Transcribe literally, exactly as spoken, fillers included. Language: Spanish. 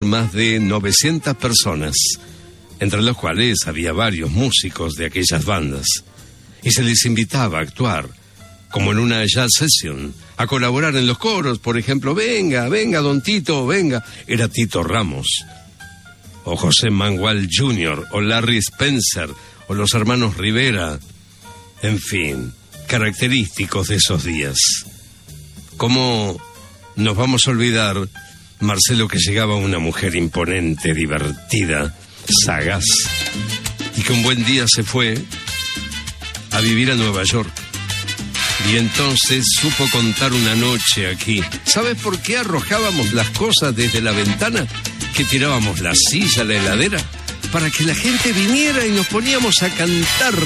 más de novecientas personas, entre los cuales había varios músicos de aquellas bandas, y se les invitaba a actuar, como en una jazz session, a colaborar en los coros. Por ejemplo, venga, venga, don Tito, venga. Era Tito Ramos, o José Mangual junior, o Larry Spencer, o los hermanos Rivera. En fin, característicos de esos días. ¿Cómo nos vamos a olvidar, Marcelo, que llegaba una mujer imponente, divertida, sagaz, y que un buen día se fue a vivir a Nueva York? Y entonces supo contar una noche aquí. ¿Sabes por qué arrojábamos las cosas desde la ventana? Que tirábamos la silla, la heladera, para que la gente viniera y nos poníamos a cantar